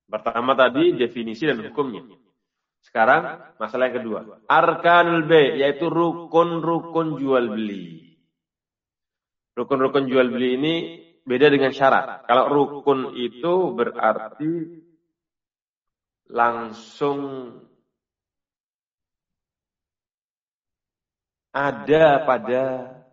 Pertama tadi definisi dan hukumnya. Sekarang masalah yang kedua. Arkanul bay', yaitu rukun-rukun jual beli. Rukun-rukun jual beli ini beda dengan syarat. Kalau rukun itu berarti langsung ada pada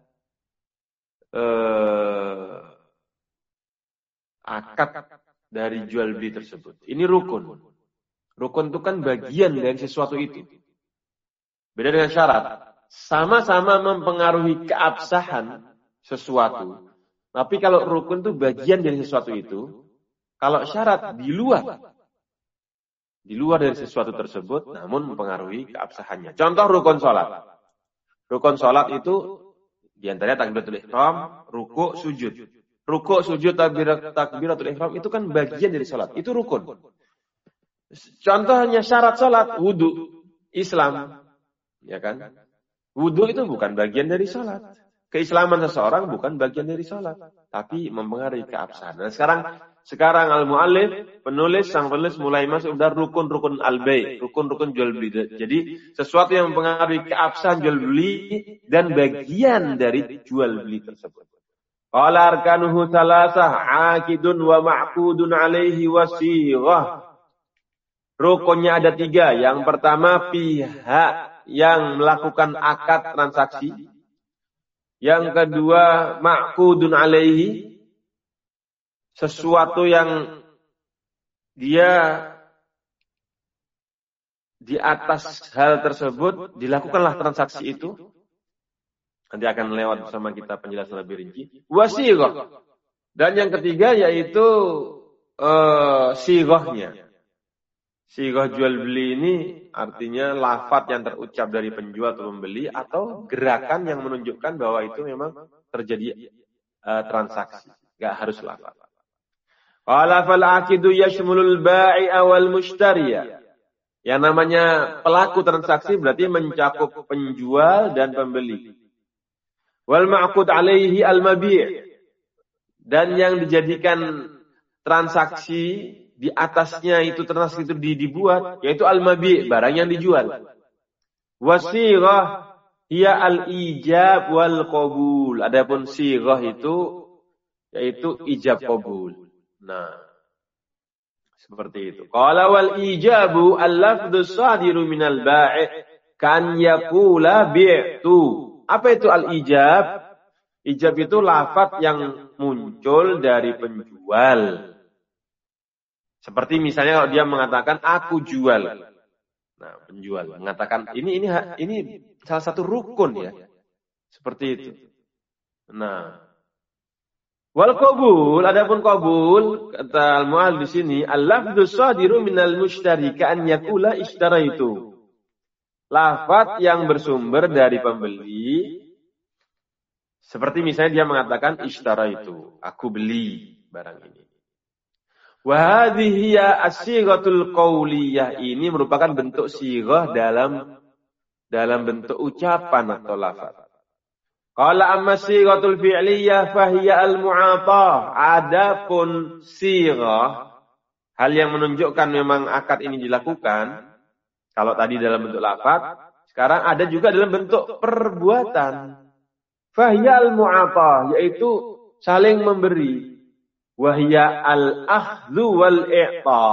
akad dari jual beli tersebut. Ini rukun. Rukun itu kan bagian dari sesuatu itu. Beda dengan syarat. Sama-sama mempengaruhi keabsahan sesuatu. Tapi kalau rukun itu bagian dari sesuatu itu. Kalau syarat di luar dari sesuatu tersebut, namun mempengaruhi keabsahannya. Contoh rukun sholat. Rukun sholat itu diantaranya takbiratul ihram, ruku', sujud. Ruku', sujud, takbiratul ihram itu kan bagian dari sholat. Itu rukun. Contohnya syarat sholat, wudu, Islam. Ya kan? Wudu itu bukan bagian dari sholat. Keislaman seseorang bukan bagian dari sholat. Tapi mempengaruhi keabsahan. Nah, sekarang al-mu'allif, sang penulis mulai masuk dari rukun-rukun al-bay', rukun-rukun jual beli. Jadi sesuatu yang mempengaruhi keabsahan jual beli dan bagian dari jual beli tersebut. Qala arkanuhu thalathah, 'aqidun wa ma'qudun 'alaihi wa sighah. Rukunnya ada 3. Yang pertama pihak yang melakukan akad transaksi. Yang kedua ma'qudun 'alaihi, sesuatu yang dia di atas hal tersebut dilakukanlah transaksi itu. Nanti akan lewat bersama kita penjelasan lebih rinci. Wasighah. Dan yang ketiga yaitu sighahnya. Sighah jual beli ini artinya lafadz yang terucap dari penjual atau pembeli atau gerakan yang menunjukkan bahwa itu memang terjadi transaksi. Enggak harus lafadz. Qala fal aqidu yashmulul bai'a wal mushtariya. Yang namanya pelaku transaksi berarti mencakup penjual dan pembeli. Wal ma'qud alaihi al mabi'. Dan yang dijadikan transaksi di atasnya itu transaksi itu dibuat yaitu al mabi', barang yang dijual. Wasighah hiya al ijab wal qabul. Adapun sighah itu yaitu ijab qabul. Nah, seperti itu. Qala wal ijabu al-lafdhu sadiru minal bai' kan yaqula bi'tu. Apa itu al-ijab? Ijab itu lafadz yang muncul dari penjual. Seperti misalnya kalau dia mengatakan aku jual. Nah, penjual mengatakan ini salah satu rukun ya. Seperti itu. Nah, wal qabul, adapun qabul kata al-mu'allif di sini, al-lafdhu shadiru minal mushtari ka'an yaqula ishtaraitu. Lafadz yang bersumber dari pembeli seperti misalnya dia mengatakan ishtaraitu, aku beli barang ini. Wa hadhihi as-sighatul qauliyah, ini merupakan bentuk sighah dalam bentuk ucapan atau lafadz. Qala amma sighatul fi'liyah fahiya al-mu'atah. Adapun sighah, hal yang menunjukkan memang akad ini dilakukan, kalau tadi dalam bentuk lafadz, sekarang ada juga dalam bentuk perbuatan. Fahiya al-mu'atah, yaitu saling memberi. Wahiya al-akhdhu wal-i'ta.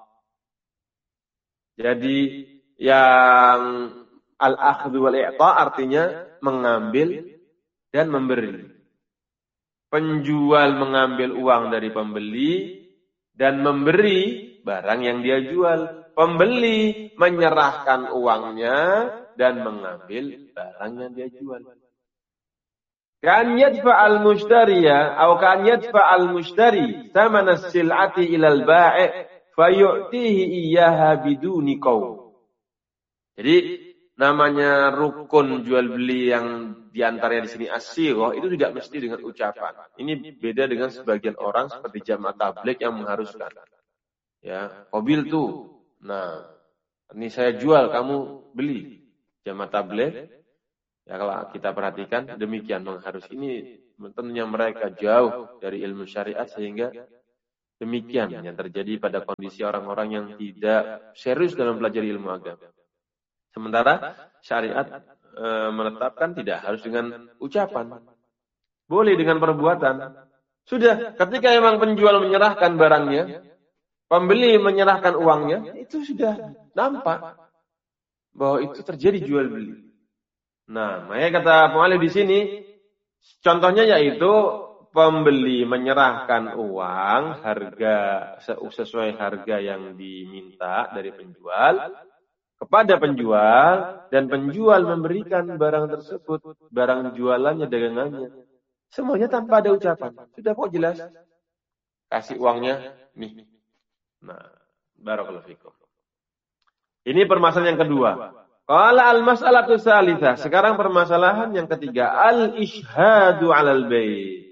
Jadi yang al-akhdhu wal-i'ta artinya mengambil dan memberi. Penjual mengambil uang dari pembeli dan memberi barang yang dia jual. Pembeli menyerahkan uangnya dan mengambil barang yang dia jual. Kan yadfa'al mushtariya atau kan yadfa'al mushtari thamana as-sil'ati ila al-bai' fayu'tihi iyyaha biduni qaul. Jadi namanya rukun jual beli yang diantaranya di sini as-sighah itu tidak mesti dengan ucapan. Ini beda dengan sebagian orang seperti jamaah tabligh yang mengharuskan. Ya, qabil tuh. Nah, ini saya jual, kamu beli. Jamaah tabligh ya kalau kita perhatikan demikian mengharus. Ini tentunya mereka jauh dari ilmu syariat sehingga Demikian yang terjadi pada kondisi orang-orang yang tidak serius dalam pelajari ilmu agama. Sementara syariat menetapkan tidak harus dengan ucapan. Boleh dengan perbuatan. Sudah, ketika memang penjual menyerahkan barangnya, pembeli menyerahkan uangnya, itu sudah nampak bahwa itu terjadi jual beli. Nah, makanya kata mu'allif di sini, contohnya yaitu pembeli menyerahkan uang harga sesuai harga yang diminta dari penjual kepada penjual, dan penjual memberikan barang tersebut, barang jualannya, dagangannya, semuanya tanpa ada ucapan. Sudah kok jelas. Kasih uangnya nih. Nah, barakallahu fikum. Ini permasalahan yang kedua. Qala al-mas'alatu tsalitsah. Sekarang permasalahan yang ketiga, al-isyhadu 'alal bai'.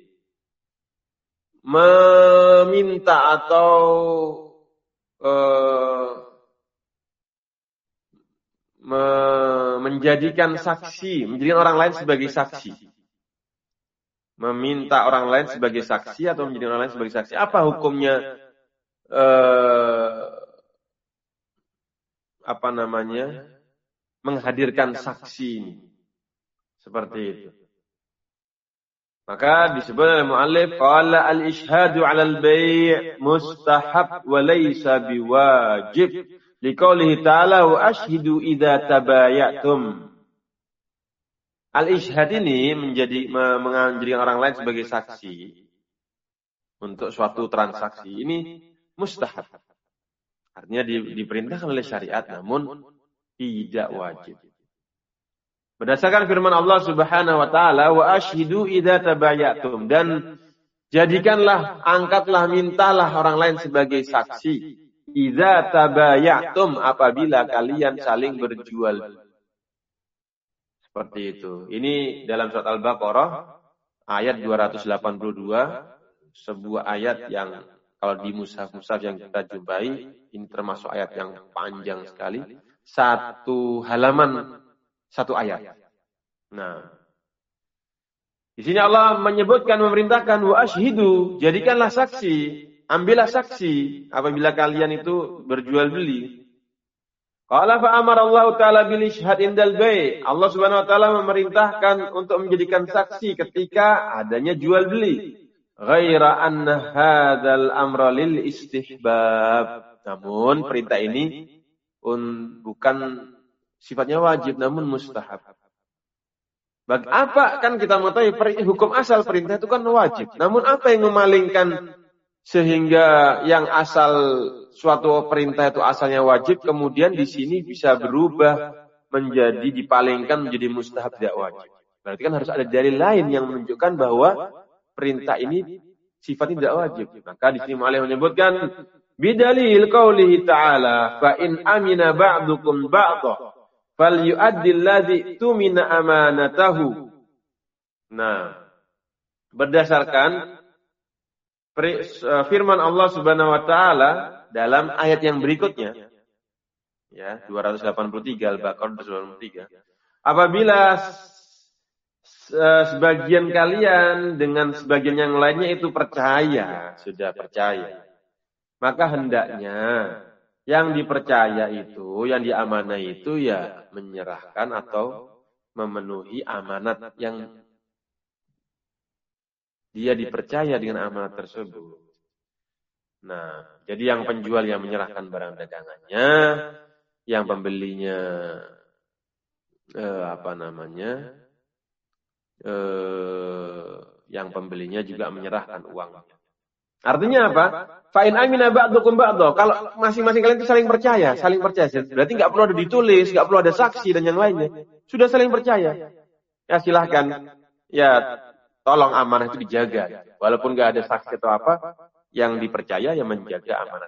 Meminta atau menjadikan saksi, menjadikan orang lain sebagai saksi. Meminta orang lain sebagai saksi atau menjadikan orang lain sebagai saksi. Apa hukumnya menghadirkan saksi ini? Seperti itu. Maka disebut oleh mu'allif, qala al-isyhadu 'alal bai' mustahab wa laysa biwajib. Liqaulihi ta'ala wa ashhidu idza tabayatum. Al-isyhad ini menjadikan orang lain sebagai saksi untuk suatu transaksi ini mustahab. Artinya diperintahkan oleh syariat namun tidak wajib. Berdasarkan firman Allah Subhanahu wa taala, wa ashhidu idza tabayatum, dan jadikanlah, angkatlah, mintalah orang lain sebagai saksi. Idza tabayatum, apabila kalian saling berjual. Seperti itu. Ini dalam surat Al-Baqarah ayat 282, sebuah ayat yang kalau di mushaf-mushaf yang kita jumpai, ini termasuk ayat yang panjang sekali. Satu halaman, satu ayat. Nah, di sini Allah menyebutkan, memerintahkan wa ashhidu, jadikanlah saksi. Ambillah saksi apabila kalian itu berjual beli. Qala fa amara Allah taala bil isyhad indal bai'. Allah Subhanahu wa taala memerintahkan untuk menjadikan saksi ketika adanya jual beli. Ghaira anna hadzal amra lil istihbab. Namun perintah ini bukan sifatnya wajib namun mustahab. Apa kan kita mengetahui hukum asal perintah itu kan wajib. Namun apa yang memalingkan sehingga yang asal suatu perintah itu asalnya wajib, kemudian di sini bisa berubah menjadi dipalingkan menjadi mustahab tidak wajib. Berarti kan harus ada dalil lain yang menunjukkan bahwa perintah ini sifatnya tidak wajib. Maka di sini Mu'allif menyebutkan bidalil qaulihi ta'ala fa in amina ba'dukum ba'dha falyu'addil ladzi tumina amanatahu. Nah, berdasarkan firman Allah Subhanahu wa taala dalam ayat yang berikutnya, ya, 283 Al-Baqarah 283. Apabila sebagian kalian dengan sebagian yang lainnya itu percaya, sudah percaya, maka hendaknya yang dipercaya itu, yang diamanai itu ya menyerahkan atau memenuhi amanat yang dia dipercaya dengan amanat tersebut. Nah, jadi yang penjual yang menyerahkan barang dagangannya, yang pembelinya yang pembelinya juga menyerahkan uangnya. Artinya apa? Fa in amina ba'dukum ba'dha. Kalau masing-masing kalian itu saling percaya. Berarti nggak perlu ada ditulis, nggak perlu ada saksi dan yang lainnya. Sudah saling percaya. Ya silahkan. Ya, tolong amanah itu dijaga. Walaupun nggak ada saksi atau apa, yang dipercaya yang menjaga amanah.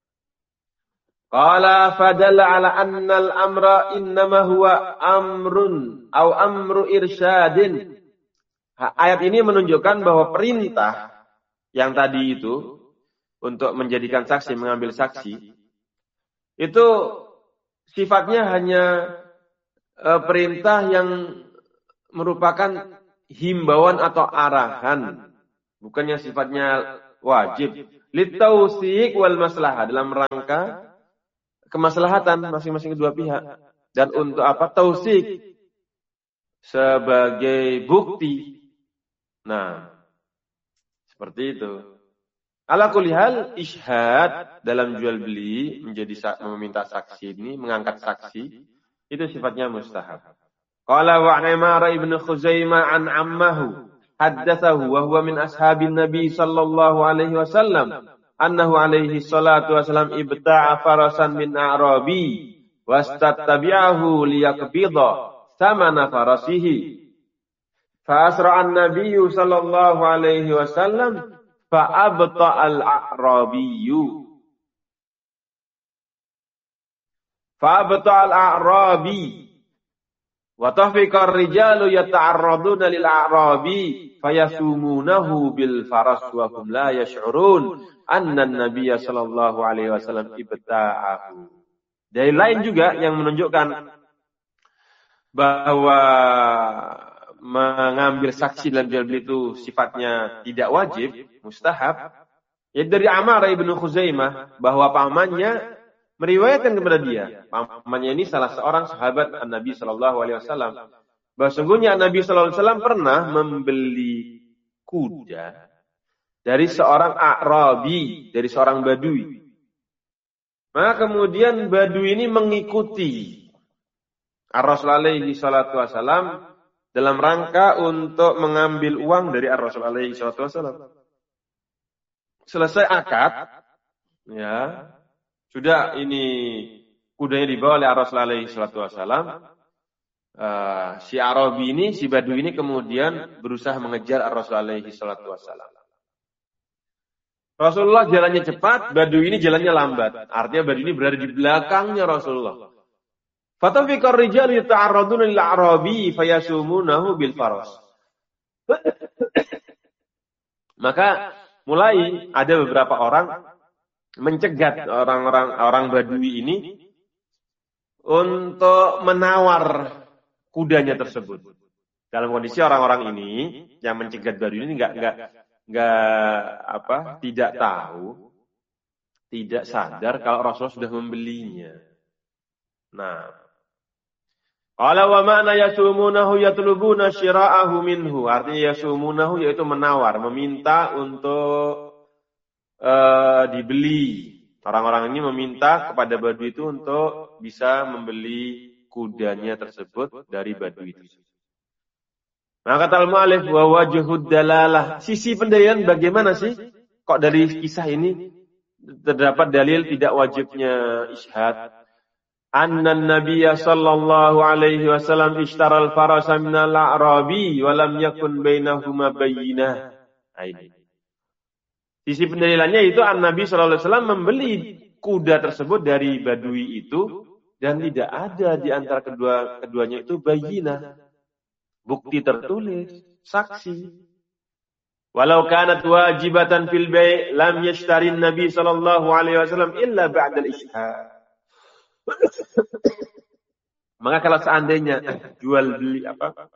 Qala fadalla ala annal amra innama huwa amrun au amru irsyadin. Ayat ini menunjukkan bahwa perintah yang tadi itu untuk menjadikan saksi, mengambil saksi, itu sifatnya hanya perintah yang merupakan himbauan atau arahan, bukannya sifatnya wajib. Litausiq wal maslahah, dalam rangka kemaslahatan masing-masing kedua pihak. Dan untuk apa? Tausiq sebagai bukti. Nah, seperti itu. Ala kulli hal, isyhad dalam jual beli menjadi meminta saksi ini, mengangkat saksi, itu sifatnya mustahab. Qala wa Imar ibn Khuzaimah an ammahu haddatsahu wa huwa min ashabin Nabi sallallahu alaihi wasallam annahu alaihi salatu wasallam ibta'a farasan min a'rabi wastattabi'ahu liyaqbida thamana farasihi fa asra'a an-nabiy sallallahu alaihi wasallam fa abta'a al-a'rabiyyu wa tahfiqa ar-rijalu yata'arraduna lil a'rabi fayasumunahu bil faras wa hum la yash'urun anna an-nabiyya sallallahu alaihi wasallam ibta'ahu. Dari lain juga yang menunjukkan bahwa mengambil saksi dalam jual beli itu sifatnya tidak wajib, mustahab. Yaitu dari Amar ibn Khuzaimah bahwa pamannya meriwayatkan kepada dia, pamannya ini salah seorang sahabat Nabi Shallallahu Alaihi Wasallam, bahwa sungguhnya Nabi Shallallahu Alaihi Wasallam pernah membeli kuda dari seorang A'rabi, dari seorang Badui. Maka kemudian Badui ini mengikuti Ar-Rasul Alaihi Wasallam dalam rangka untuk mengambil uang dari Ar-Rasul Alaihi Wasallam. Selesai akad, ya. Sudah ini kudanya dibawa oleh Rasulullah SAW. Si Arabi ini, si Badui ini kemudian berusaha mengejar Rasulullah SAW. Rasulullah jalannya cepat, Badui ini jalannya lambat. Artinya Badui ini berada di belakangnya Rasulullah. Fatafiqar rijal yata'arraduna lil Arabi fayasumunahu bil faras. Maka mulai ada beberapa orang mencegat orang Badui ini untuk menawar kudanya tersebut. Dalam kondisi orang-orang ini yang mencegat Badui ini tidak tahu, tidak sadar kalau Rasulullah sudah membelinya. Nah, qala wa ma'na yasumunahu yatlubuna syira'ahu minhu. Artinya yasumunahu yaitu menawar, meminta untuk dibeli. Orang-orang ini meminta kepada Badui itu untuk bisa membeli kudanya tersebut dari Badui itu. Maka kata al-mu'allif wa wajhud dalalah. Sisi pendalilan bagaimana sih? Kok dari kisah ini terdapat dalil tidak wajibnya isyhad? Anna an-nabiyya sallallahu alaihi wasallam ishtara al-farasa min al-a'rabi wa lam yakun bainahuma bayyinah. Sisi pendalilannya itu Nabi Shallallahu Alaihi Wasallam membeli kuda tersebut dari Badui itu dan tidak ada di antara keduanya itu bayyinah, bukti tertulis, saksi. Walau kanat wajibatan fil bai' lam yashtari Nabi Shallallahu Alaihi Wasallam illa ba'da al-ishhad. Maka kalau seandainya jual beli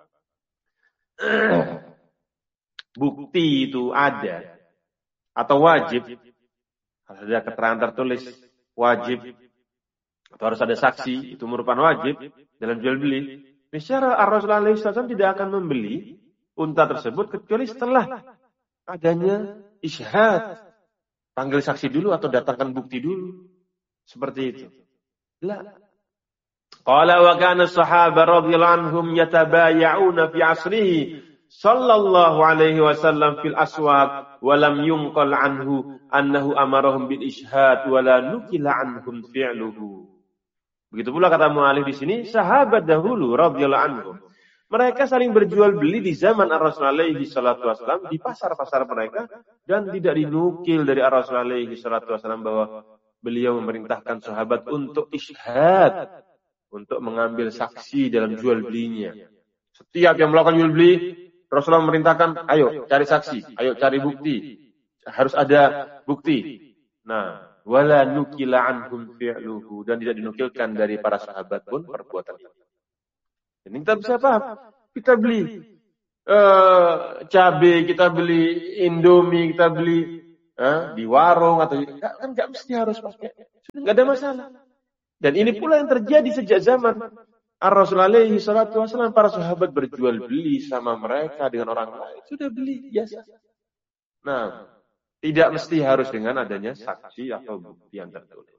bukti itu ada atau wajib, harus ada keterangan tertulis wajib atau harus ada saksi, itu merupakan wajib dalam jual beli. Niscaya Rasulullah SAW tidak akan membeli unta tersebut kecuali setelah adanya isyhad, panggil saksi dulu atau datangkan bukti dulu, seperti itu. La. Qala wa kana as-sahaba radhiyallahu anhum yatabaya'una fi 'asrihi sallallahu alaihi wasallam fil aswaq wa lam yunqal anhu annahu amarahum bil ishhad wa la nukila anhum fi'luhu. Begitu pula kata mu'alif di sini, sahabat dahulu radhiyallahu anhum, mereka saling berjual beli di zaman Rasulullah alaihi salatu wasallam di pasar-pasar mereka dan tidak dinukil dari Rasulullah alaihi salatu wasallam bahwa beliau memerintahkan sahabat untuk ishhad, untuk mengambil saksi dalam jual belinya. Setiap yang melakukan jual beli, Rasulullah memerintahkan, ayo cari saksi, ayo cari bukti. Harus ada bukti. Nah, wala nukila anhum fi'luhu, dan tidak dinukilkan dari para sahabat pun perbuatan itu. Jadi kita bisa paham. Kita beli cabai, kita beli Indomie, kita beli di warung atau kan nggak mesti harus pakai, nggak ada masalah. Dan ini pula yang terjadi sejak zaman Rasulullah SAW, para sahabat berjual beli sama mereka dengan orang lain, sudah beli biasa. Nah, tidak mesti harus dengan adanya saksi atau bukti yang tertulis.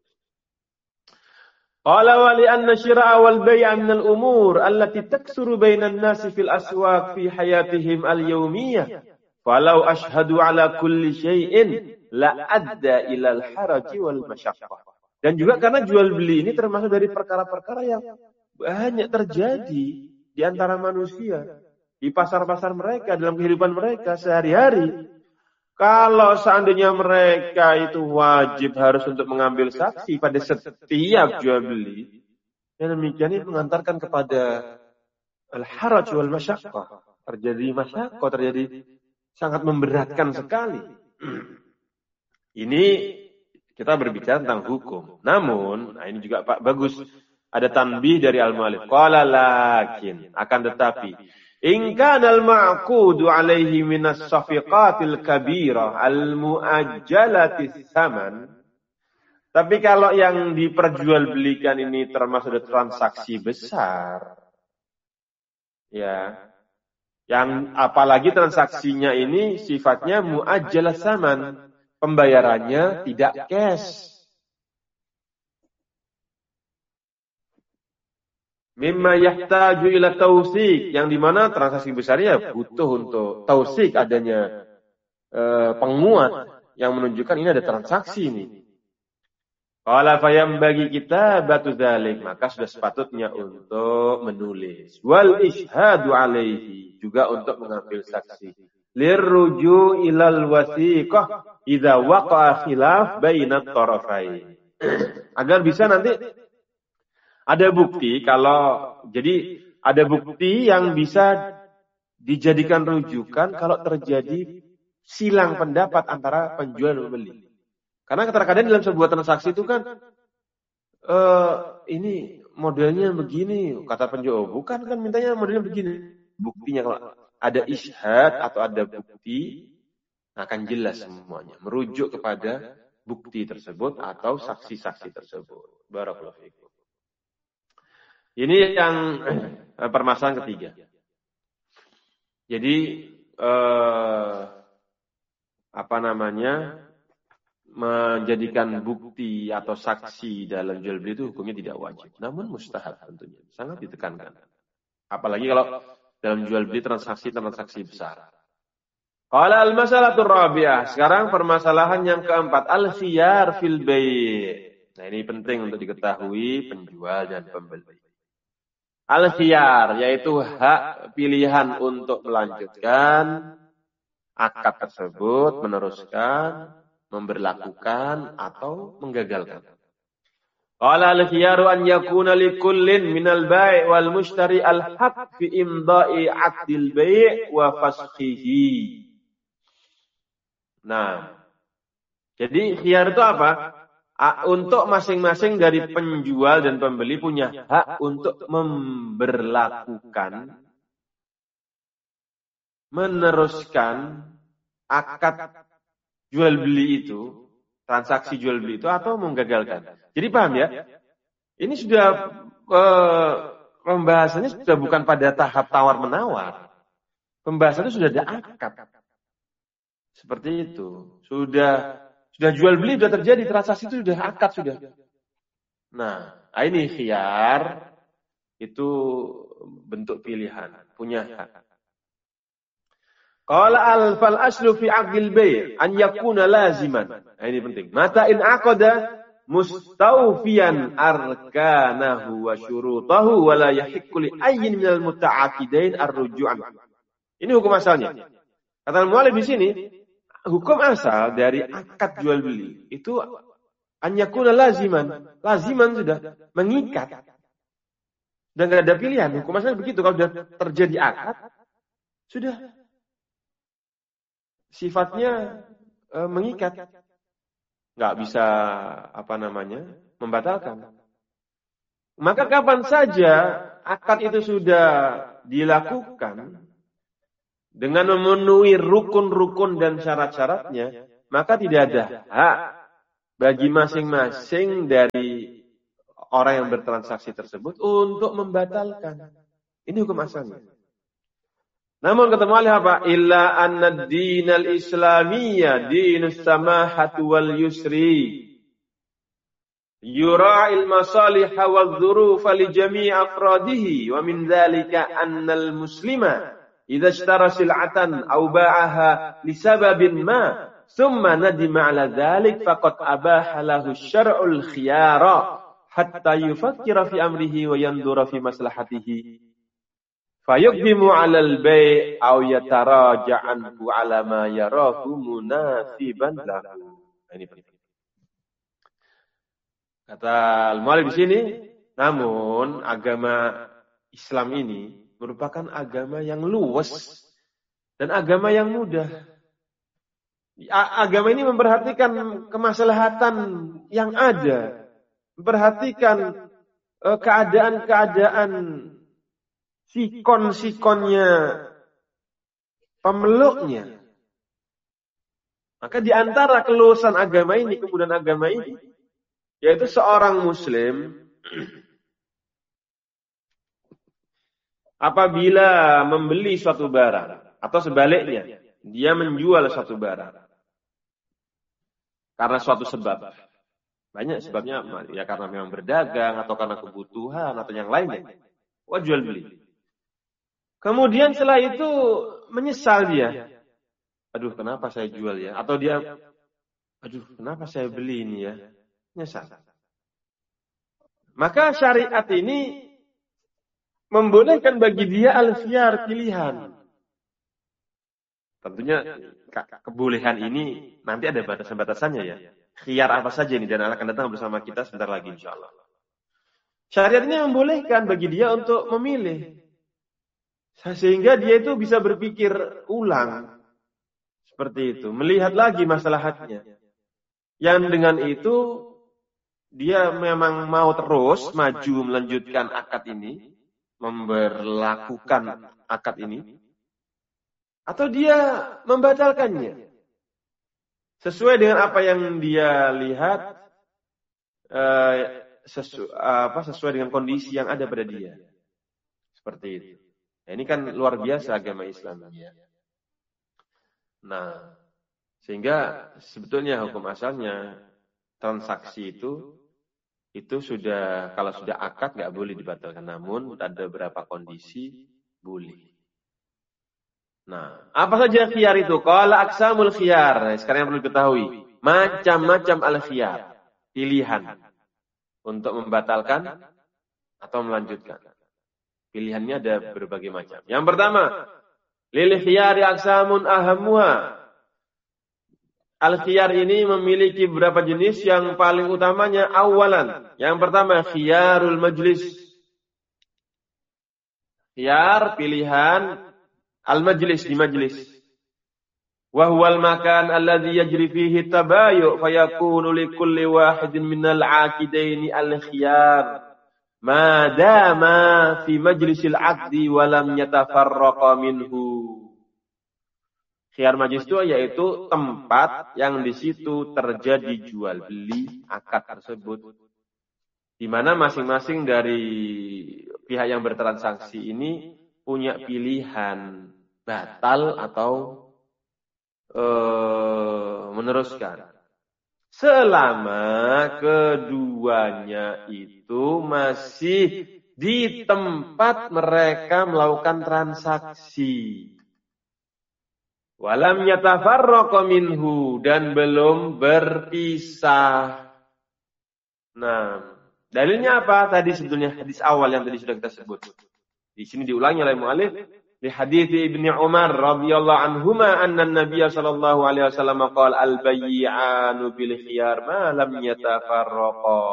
Qala wa li anna syira'a wal bay'a min al-umur allati taksuru bainan nasi fil aswaq fi hayatihim al-yawmiyah. Falau ashhadu ala kulli syai'in la adda ila al-haraji wal masyaqqah. Dan juga karena jual beli ini termasuk dari perkara-perkara yang banyak terjadi di antara manusia, di pasar-pasar mereka, dalam kehidupan mereka sehari-hari. Kalau seandainya mereka itu wajib harus untuk mengambil saksi pada setiap jual beli, yang demikian ini mengantarkan kepada al-haraj wal masyaqqah. Terjadi masyaqqah, terjadi sangat memberatkan sekali. Ini kita berbicara tentang hukum. Namun, ini juga Pak bagus, ada tanbih dari al-mu'allif. Qala lakin, akan tetapi in kana al-ma'qudu alaihi minas safiqatil kabirah al-mu'ajjalati tsaman. Tapi kalau yang diperjualbelikan ini termasuk dari transaksi besar, ya, yang apalagi transaksinya ini sifatnya mu'ajjalah tsaman, pembayarannya tidak cash. Mimma yahtaju ila tausik, yang dimana transaksi besarnya butuh untuk tausik, adanya penguat yang menunjukkan ini ada transaksi ini. Qala fayam bagi kita batu dzalik, maka sudah sepatutnya untuk menulis. Wal ishhadu alaihi, juga untuk mengambil saksi. Lirruju ilal wasiqah idza waqa'a khilaf bainat tarafain. Agar bisa nanti ada bukti, jadi ada bukti yang bisa dijadikan rujukan kalau terjadi silang pendapat antara penjual dan pembeli. Karena terkadang dalam sebuah transaksi itu kan, ini modelnya begini, kata penjual, bukan kan mintanya modelnya begini. Buktinya kalau ada ishad atau ada bukti, akan jelas semuanya. Merujuk kepada bukti tersebut atau saksi-saksi tersebut. Barakallahu fiikum. Ini yang permasalahan ketiga. Jadi menjadikan bukti atau saksi dalam jual beli itu hukumnya tidak wajib, namun mustahab tentunya, sangat ditekankan. Apalagi kalau dalam jual beli transaksi besar. Qala al-masalatur rabi'ah, sekarang permasalahan yang keempat, al-khiyar fil bai'. Nah, ini penting untuk diketahui penjual dan pembeli. Al-khiyar, yaitu hak pilihan untuk melanjutkan akad tersebut, meneruskan, memberlakukan, atau menggagalkan. Qala al-khiyaru an yakuna likullin minal bai' wal mushtari al-haq fi imda'i 'aqdil bai' wa fashihi. Nah, jadi khiyar itu apa? Untuk masing-masing dari penjual dan pembeli punya hak untuk memberlakukan, meneruskan akad jual beli itu, transaksi jual beli itu, atau menggagalkan. Jadi paham ya? Ini sudah pembahasannya sudah bukan pada tahap tawar-menawar. Pembahasannya sudah ada akad. Seperti itu. Sudah jual beli, sudah terjadi transaksi itu, sudah akad sudah. Nah, ini khiyar itu bentuk pilihan, punya hak. Qala fal aslu fi 'aqdil bai' an yakuna laziman. Nah, ini penting. Mata in aqada mustawfiyan arkanahu wa syurutahu wa la yahiqqu li ayyin minal muta'aqidain ar-ruju'an. Ini hukum asalnya. Kata al-mu'allif di sini, hukum asal dari akad jual beli itu an yakuna laziman. Laziman sudah mengikat. Dan enggak ada pilihan. Hukum asal begitu, kalau sudah terjadi akad sudah sifatnya mengikat, nggak bisa membatalkan. Maka kapan saja akad itu sudah dilakukan dengan memenuhi rukun-rukun dan syarat-syaratnya, maka tidak ada hak bagi masing-masing dari orang yang bertransaksi tersebut untuk membatalkan. Ini hukum asalnya. Namun kata mu'allif apa? Illa anna dinal islamiyya dinus samahati wal yusri. Yura'il masalih wal dhurufa li jami' afradihi. Wa min dhalika annal muslima idza ishtara sil'atan aw ba'aha li sababin ma thumma nadima 'ala dhalik faqad abaha lahu syar'ul khiyara hatta yufakkira fi amrihi wa yandura fi maslahatihi. Fayuqdimu 'alal bai' aw yataraja'anhu 'ala ma yarahu munasiban lahu. Ini penting. Kata al-mu'allif di sini, namun agama Islam ini merupakan agama yang luas dan agama yang mudah. Agama ini memperhatikan kemaslahatan yang ada, memperhatikan keadaan-keadaan sikon-sikonnya pemeluknya. Maka di antara keluasan agama ini, kemudian agama ini, yaitu seorang muslim apabila membeli suatu barang atau sebaliknya dia menjual suatu barang karena suatu sebab, banyak sebabnya ya, karena memang berdagang atau karena kebutuhan atau yang lainnya, jual beli. Kemudian setelah itu menyesal dia, aduh kenapa saya jual ya, atau dia, aduh kenapa saya beli ini ya, nyesal. Maka syariat ini membolehkan bagi dia al-khiyar, pilihan. Tentunya kebolehan ini nanti ada batasan-batasannya ya. Khiyar apa saja ini, dan akan datang bersama kita sebentar lagi insyaallah. Syariat ini membolehkan bagi dia untuk memilih, sehingga dia itu bisa berpikir ulang seperti itu, melihat lagi maslahatnya. Yang dengan itu dia memang mau terus maju melanjutkan akad ini, memberlakukan akad ini, atau dia membatalkannya sesuai dengan apa yang dia lihat, sesuai dengan kondisi yang ada pada dia. Seperti itu. Nah, ini kan luar biasa agama Islam. Nah, sehingga sebetulnya hukum asalnya transaksi itu sudah, kalau sudah akad nggak boleh dibatalkan. Namun ada beberapa kondisi boleh. Nah, apa saja khiyar itu? Qala aqsamul khiyar. Nah, sekarang yang perlu diketahui, macam-macam al-khiyar, pilihan untuk membatalkan atau melanjutkan. Pilihannya ada berbagai macam. Yang pertama, lil khiyari aqsamun ahammuha. Al-khiyar ini memiliki beberapa jenis, yang paling utamanya awalan. Yang pertama, khiyarul majlis. Khiyar, pilihan al-majlis, di majlis. Wa huwal makan alladhi yajri fihi tabayu' fayakunu likulli wahidin minal 'aqidaini al-khiyar ma dama fi majlisil 'aqdi wa lam yatafarraqa minhu. Khiyar majlis itu yaitu tempat yang di situ terjadi jual beli akad tersebut, di mana masing-masing dari pihak yang bertransaksi ini punya pilihan batal atau meneruskan, selama keduanya itu masih di tempat mereka melakukan transaksi. Walam yatafarraqa minhu, dan belum berpisah. Nah, dalilnya apa? Tadi sebetulnya hadis awal yang tadi sudah kita sebut. Di sini diulangi oleh mu'allif di hadis Ibnu Umar radhiyallahu anhuma anna Nabiy sallallahu alaihi wasallam qala al-bay'anu bil khiyar ma lam yatafarraqa.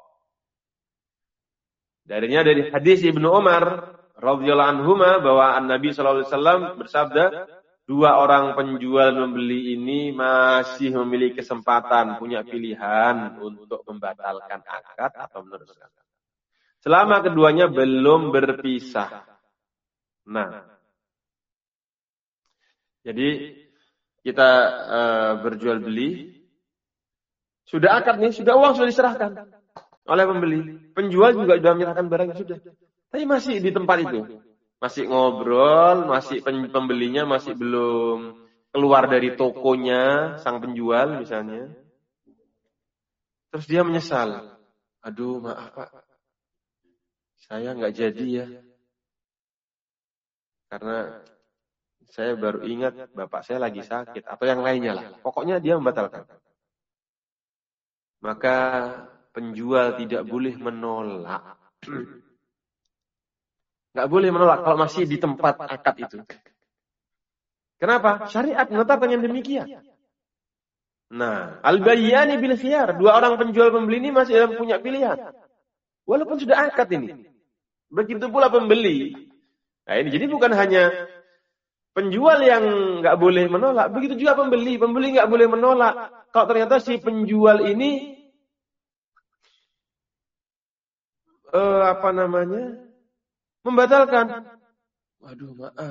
Darinya dari hadis Ibnu Umar radhiyallahu anhuma bahwa Nabi sallallahu alaihi wasallam bersabda, dua orang penjual membeli ini masih memiliki kesempatan, punya pilihan untuk membatalkan akad atau meneruskan, selama keduanya belum berpisah. Nah, jadi kita berjual beli, sudah akad nih, uang sudah diserahkan oleh pembeli. Penjual juga sudah menyerahkan barang sudah. Tapi masih di tempat itu. Masih ngobrol, masih pembelinya masih belum keluar dari tokonya, sang penjual misalnya. Terus dia menyesal. Aduh, maaf Pak. Saya nggak jadi ya. Karena saya baru ingat bapak saya lagi sakit. Atau yang lainnya lah. Pokoknya dia membatalkan. Maka penjual tidak boleh menolak. Nggak boleh menolak kalau masih di tempat akad itu. Kenapa? Syariat menetapkan yang demikian. Nah, al-bayyani bil khiyar. Dua orang penjual pembeli ini masih dalam punya pilihan. Walaupun sudah akad ini. Begitu pula pembeli. Nah ini jadi bukan hanya penjual yang nggak boleh menolak. Begitu juga pembeli. Pembeli nggak boleh menolak. Kalau ternyata si penjual ini membatalkan. Waduh maaf.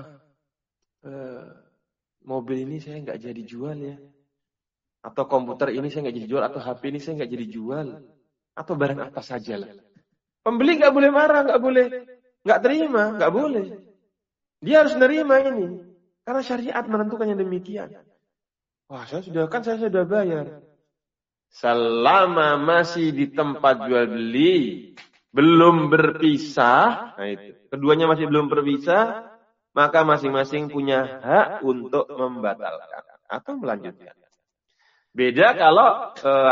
Mobil ini saya nggak jadi jual ya. Atau komputer ini saya nggak jadi jual. Atau HP ini saya nggak jadi jual. Atau barang apa saja lah. Pembeli nggak boleh marah, nggak terima, nggak boleh. Dia harus nerima ini. Karena syariat menentukan yang demikian. Wah, saya sudah bayar. Selama masih di tempat jual beli, belum berpisah, nah itu. Keduanya masih belum berpisah, maka masing-masing punya hak untuk membatalkan atau melanjutkan. Beda kalau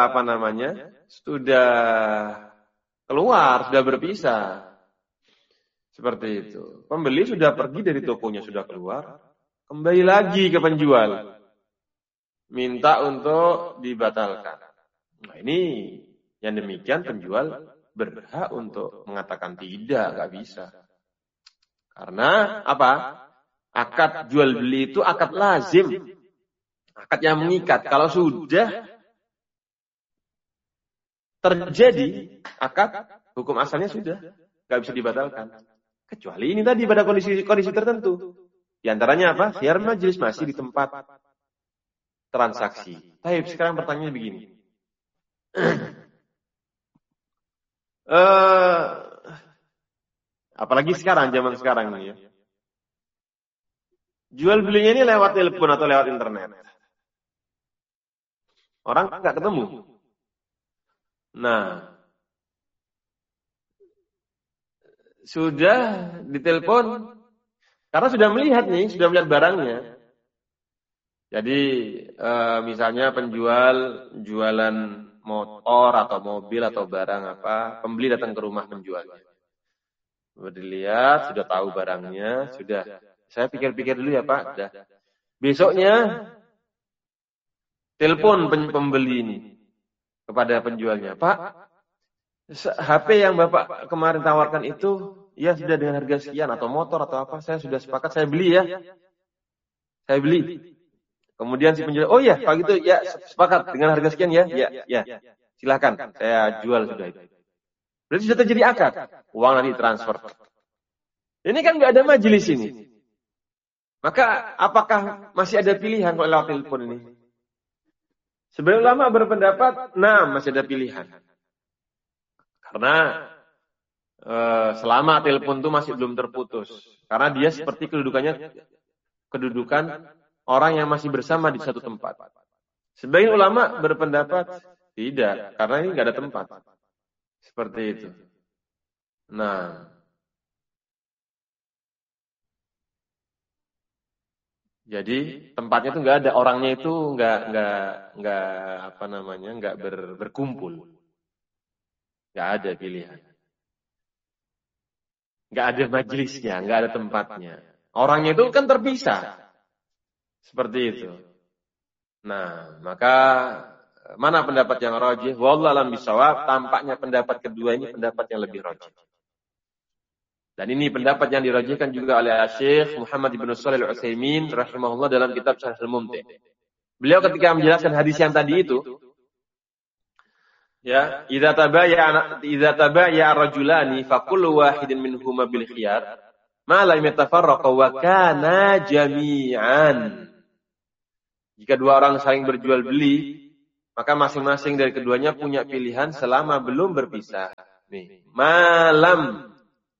sudah keluar, sudah berpisah. Seperti itu. Pembeli sudah pergi dari tokonya, sudah keluar, kembali lagi ke penjual. Minta untuk dibatalkan. Nah, ini yang demikian penjual berhak untuk mengatakan tidak, nggak bisa. Karena apa? Akad jual beli itu akad lazim. Akad yang mengikat. Kalau sudah terjadi akad, hukum asalnya sudah nggak bisa dibatalkan. Kecuali ini tadi pada kondisi tertentu. Di antaranya apa? Khiyar majlis masih di tempat transaksi. Tapi sekarang pertanyaannya begini. Apalagi sekarang, zaman sekarang ini ya. Jual belinya ini lewat telepon atau lewat internet. Orang nggak ketemu. Nah, sudah ditelepon karena sudah melihat barangnya. Jadi misalnya penjual jualan motor atau mobil atau barang apa, pembeli datang ke rumah penjualnya. Sudah dilihat, sudah tahu barangnya, sudah. Saya pikir-pikir dulu ya Pak. Sudah. Besoknya telepon pembeli ini kepada penjualnya, Pak, HP yang Bapak kemarin tawarkan itu, ya sudah dengan harga sekian atau motor atau apa, saya sudah sepakat, saya beli ya. Saya beli. Kemudian si penjual, oh ya, kalau gitu ya sepakat dengan harga sekian ya. Ya. Silakan, saya jual sudah itu. Berarti sudah terjadi akad. Uang nanti transfer. Ini kan nggak ada majelis ini. Maka apakah masih ada pilihan kalau lewat telepon ini? Sebenarnya ulama berpendapat, masih ada pilihan. Karena selama telepon itu masih belum terputus. Karena dia seperti kedudukan orang yang masih bersama di satu tempat. Sebagian ulama berpendapat tidak, karena ini nggak ada tempat. Seperti itu. Nah, jadi tempatnya itu nggak ada, orangnya itu nggak berkumpul, nggak ada pilihan, nggak ada majelisnya, nggak ada tempatnya. Orangnya itu kan terpisah, seperti itu. Nah, maka mana pendapat yang rajih? Wallahu a'lam bishawab. Tampaknya pendapat kedua ini pendapat yang lebih rajih. Dan ini pendapat yang dirajihkan juga oleh Syekh Muhammad ibn Shalih Al-Utsaimin rahimahullah dalam kitab Syarh Al-Mumti'. Beliau ketika menjelaskan hadis yang tadi itu, ya, idza tabayya rajulani fa kullu wahidin minhuma bil khiyar ma lam yatafarraqa wa kana jami'an. Jika dua orang saling berjual beli, maka masing-masing dari keduanya punya pilihan selama belum berpisah. Nih, malam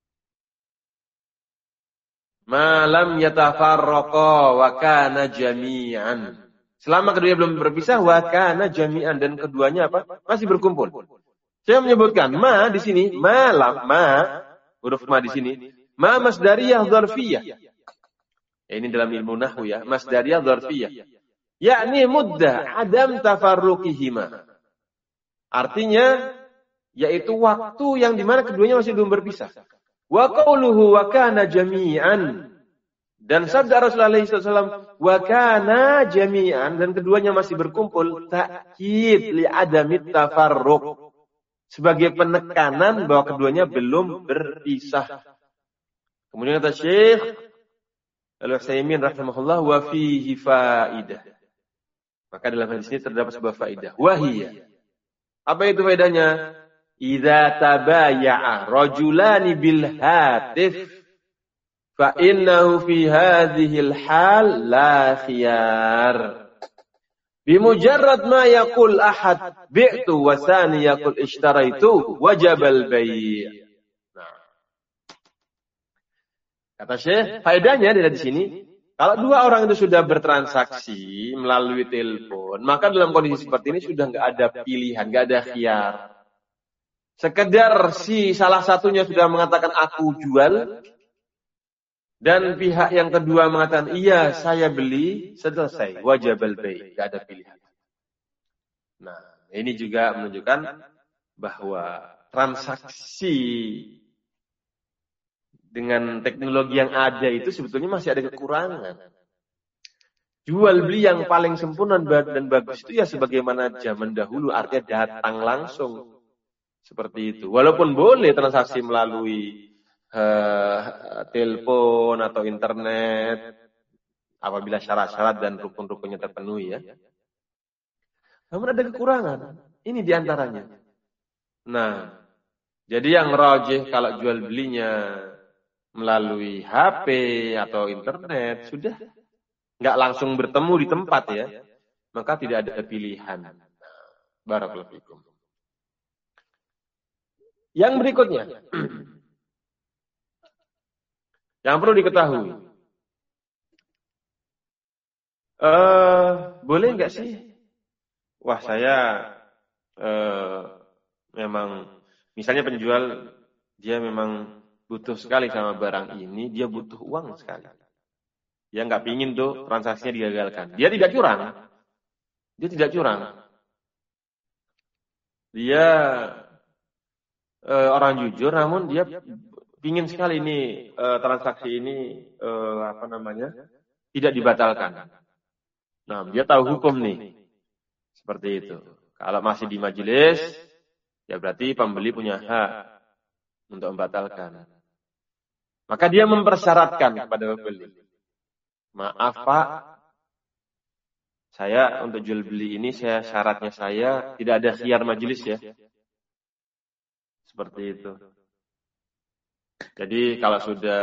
yatafarraqa wa kana jami'an. Selama keduanya belum berpisah, wa kana jami'an, dan keduanya apa? Masih berkumpul. Saya menyebutkan ma di sini, malam, huruf ma di sini, ma masdariyah dzarfiyah. Ini dalam ilmu nahwu ya, masdariyah dzarfiyah. Yakni muddah adam tafarruqihima. Artinya yaitu waktu yang dimana keduanya masih belum berpisah. Wa qauluhu wa kana jami'an, dan sabda Rasulullah SAW wa kana jami'an, dan keduanya masih berkumpul, ta'kid li adamit tafarruq, sebagai penekanan bahwa keduanya belum berpisah. Kemudian kata Syekh Al-Utsaimin rahimahullah, wa fihi faidah. Maka dalam hadis ini terdapat sebuah faidah. Wahiyya. Apa itu faedahnya? Idza tabaya'a rajulani bil hatif fa innahu fi hadhil hal la khiyar. Bimujarrad ma yaqul ahad bi'tu wa thani yaqul ishtaraitu wajabal bai'. Nah. Kata Syekh, faedahnya dari sini, kalau dua orang itu sudah bertransaksi melalui telepon, maka dalam kondisi seperti ini sudah nggak ada pilihan, nggak ada khiyar. Sekedar si salah satunya sudah mengatakan aku jual, dan pihak yang kedua mengatakan iya saya beli, selesai, wajabal bai', nggak ada pilihan. Nah, ini juga menunjukkan bahwa transaksi dengan teknologi yang ada itu sebetulnya masih ada kekurangan. Jual beli yang paling sempurna dan bagus itu ya sebagaimana zaman dahulu, artinya datang langsung. Seperti itu. Walaupun boleh transaksi melalui telepon atau internet, apabila syarat-syarat dan rukun-rukunnya terpenuhi ya. Namun ada kekurangan. Ini diantaranya. Nah, jadi yang rajih kalau jual belinya melalui HP atau internet, sudah nggak langsung bertemu di tempat ya, maka tidak ada pilihan. Barakallahu fikum. Yang berikutnya, yang perlu diketahui, boleh nggak sih? Wah saya memang, misalnya penjual dia memang butuh sekali sama barang ini, dia butuh uang sekali. Dia nggak pingin tuh transaksinya digagalkan. Dia tidak curang. Dia orang jujur, namun dia pingin sekali ini transaksi ini tidak dibatalkan. Nah, dia tahu hukum nih, seperti itu. Kalau masih di majelis, ya berarti pembeli punya hak untuk membatalkan. Maka dia mempersyaratkan kepada pembeli, maaf Pak, saya untuk jual beli ini syaratnya saya tidak ada khiyar majelis ya. Seperti itu. Jadi kalau sudah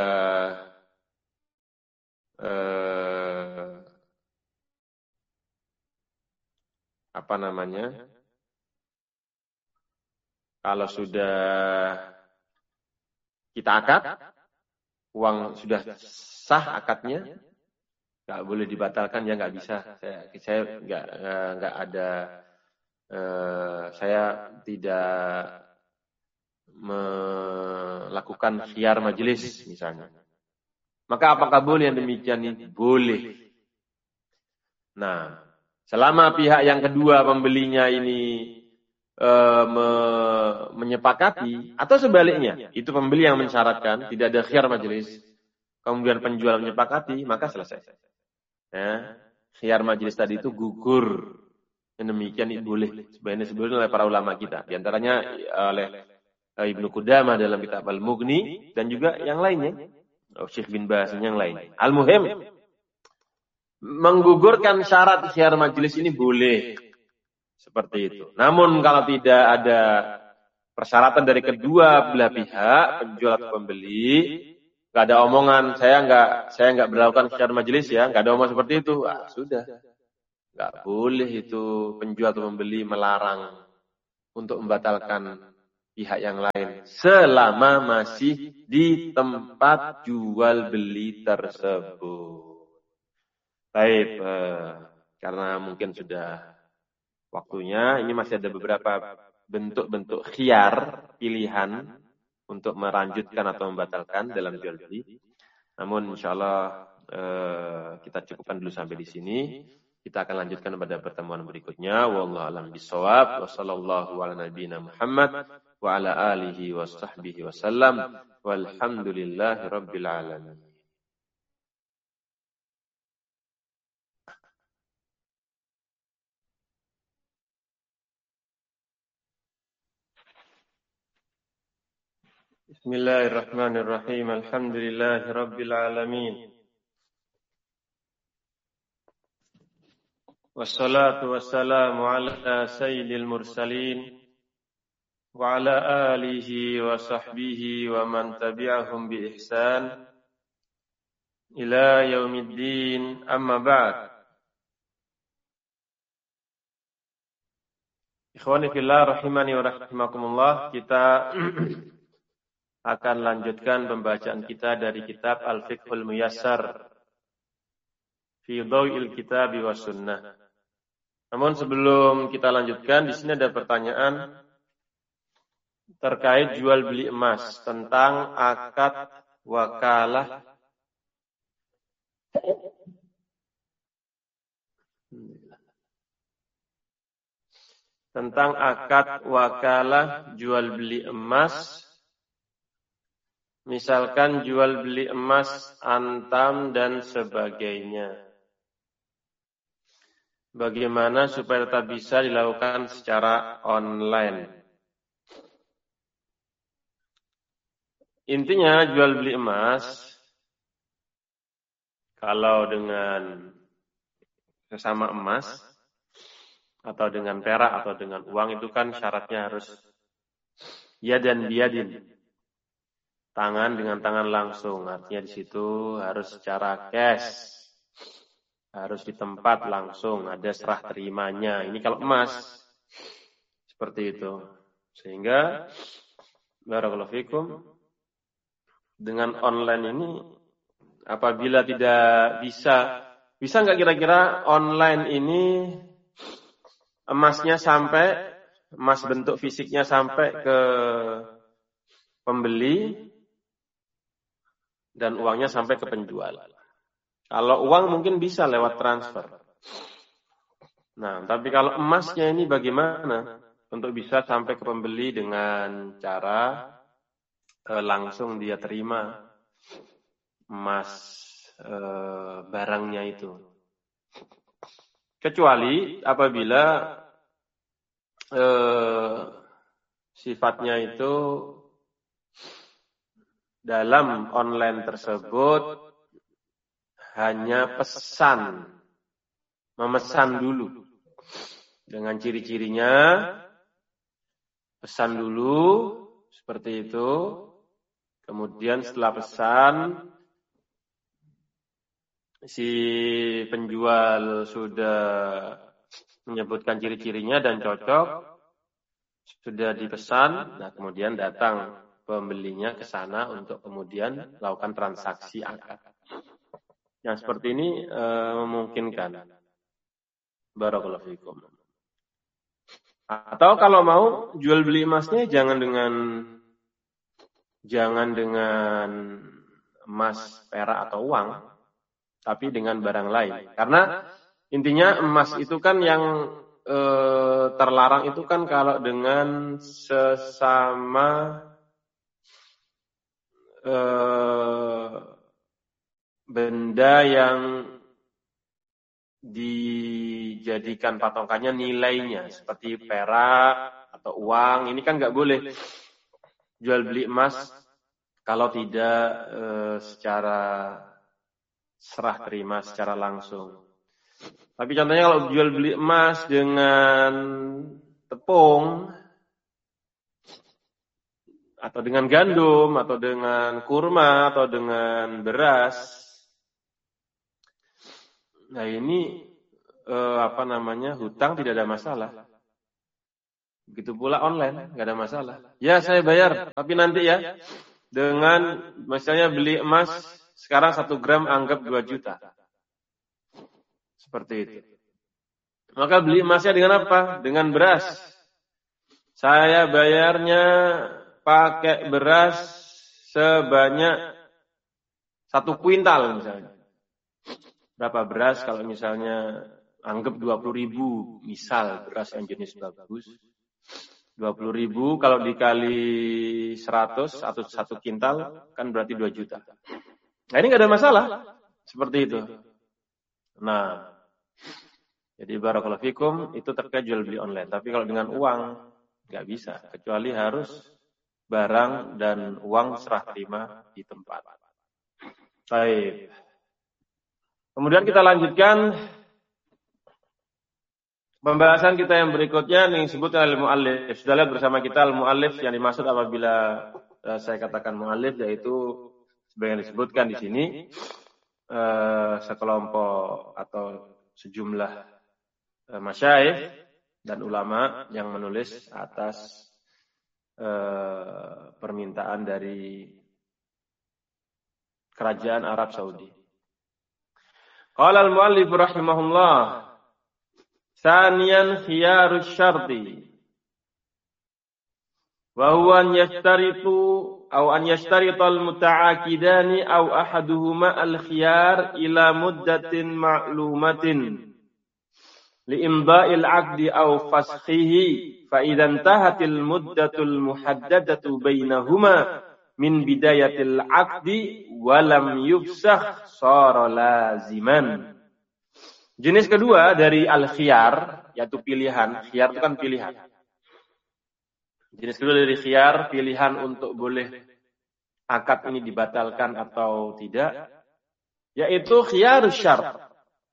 kalau sudah kita akad, uang sudah sah akadnya, nggak boleh dibatalkan ya, nggak bisa. Saya nggak ada, saya tidak melakukan khiyar majelis misalnya. Maka apakah boleh yang demikian ini? Boleh. Nah, selama pihak yang kedua pembelinya ini menyepakati, atau sebaliknya, itu pembeli yang mensyaratkan, tidak ada khiyar majelis, kemudian penjual menyepakati, maka selesai. Ya, khiyar majelis tadi itu gugur. Yang demikian itu boleh. Sebenarnya oleh para ulama kita. Di antaranya oleh Ibnu Qudamah dalam kitab Al-Mughni, dan juga yang lainnya. Syekh bin Baz yang lain. Al-Muhim, menggugurkan syarat khiyar majelis ini boleh. Seperti itu. Namun kalau tidak ada persyaratan dari kedua belah pihak, penjual atau pembeli, nggak ada omongan, saya nggak berlakukan khiyar majelis ya, nggak ada omongan seperti itu, sudah. Nggak boleh itu penjual atau pembeli melarang untuk membatalkan pihak yang lain selama masih di tempat jual beli tersebut. Baik, karena mungkin sudah waktunya, ini masih ada beberapa bentuk-bentuk khiyar pilihan untuk melanjutkan atau membatalkan dalam jual beli. Namun insya Allah kita cukupkan dulu sampai di sini. Kita akan lanjutkan pada pertemuan berikutnya. Wallahu a'lam bishawab. Wassallallahu ala nabiyyina Muhammad wa ala alihi wa sahbihi wasallam. Walhamdulillahi rabbil alamin. Bismillahirrahmanirrahim. Alhamdulillahi rabbil alamin. Wassalatu wassalamu ala sayyidil mursalin wa ala alihi wa sahbihi wa man tabi'ahum bi ihsan ila yaumiddin, amma ba'd. Ikhwani fillah rahimani wa rahimakumullah, kita akan lanjutkan pembacaan kita dari kitab Al-Fiqhul Muyassar fi Dhaw'il Kitab wa Sunnah. Namun sebelum kita lanjutkan, di sini ada pertanyaan terkait jual beli emas, tentang akad wakalah jual beli emas. Misalkan jual beli emas antam dan sebagainya. Bagaimana supaya tetap bisa dilakukan secara online? Intinya jual beli emas, kalau dengan sesama emas, atau dengan perak, atau dengan uang, itu kan syaratnya harus yadan biyadin, tangan dengan tangan langsung. Artinya di situ harus secara cash, harus di tempat langsung, ada serah terimanya. Ini kalau emas seperti itu. Sehingga barakallahu fikum, dengan online ini apabila tidak bisa nggak kira-kira online ini emasnya sampai, emas bentuk fisiknya sampai ke pembeli dan uangnya sampai ke penjual. Kalau uang mungkin bisa lewat transfer. Nah, tapi kalau emasnya ini bagaimana untuk bisa sampai ke pembeli dengan cara langsung dia terima emas barangnya itu. Kecuali apabila sifatnya itu dalam online tersebut hanya pesan, memesan dulu dengan ciri-cirinya, pesan dulu seperti itu. Kemudian setelah pesan, si penjual sudah menyebutkan ciri-cirinya dan cocok, sudah dipesan, nah kemudian datang pembelinya ke sana untuk kemudian melakukan transaksi akad. Yang seperti ini memungkinkan. Barakallahu fikum. Atau kalau mau jual beli emasnya jangan dengan emas, perak atau uang, tapi dengan barang lain. Karena intinya emas itu kan yang terlarang itu kan kalau dengan sesama benda yang dijadikan patokannya nilainya, seperti perak atau uang. Ini kan nggak boleh jual beli emas kalau tidak secara serah terima, secara langsung. Tapi contohnya kalau jual beli emas dengan tepung, atau dengan gandum, atau dengan kurma, atau dengan beras, nah ini hutang tidak ada masalah. Begitu pula online, nggak ada masalah. Ya saya bayar, tapi nanti ya dengan misalnya beli emas sekarang 1 gram anggap 2 juta. Seperti itu. Maka beli emasnya dengan apa? Dengan beras. Saya bayarnya pakai beras sebanyak 1 kuintal misalnya. Berapa beras kalau misalnya anggap 20.000 misal beras yang jenis bagus. 20.000 kalau dikali 100 atau 1 kintal kan berarti 2 juta. Nah ini nggak ada masalah seperti itu. Nah, jadi barakallahu fikum itu terkait jual beli online. Tapi kalau dengan uang nggak bisa, kecuali harus barang dan uang serah terima di tempat. Baik. Kemudian kita lanjutkan pembahasan kita yang berikutnya yang disebut al-mu'allif. Sudah lihat bersama kita al-mu'allif yang dimaksud apabila saya katakan mu'allif yaitu sebagian disebutkan di sini sekelompok atau sejumlah masyayikh dan ulama yang menulis atas permintaan dari kerajaan Arab Saudi. Qala al-mu'allif rahimahullah Saniyan khiyarus syarti wa huwa an yashtaritu aw an yashtarital muta'aqidani aw ahaduhuma al-khiyar ila muddatin ma'lumatin liimda'il 'aqdi aw fasxihi fa idza intahatil muddatul muhaddadatu bainahuma min bidayatil 'aqdi wa lam yufsakh shara laziman. Jenis kedua dari al-khiyar, yaitu pilihan. Khiyar itu kan pilihan. Jenis kedua dari khiyar, pilihan untuk boleh akad ini dibatalkan atau tidak, yaitu khiyar syarat.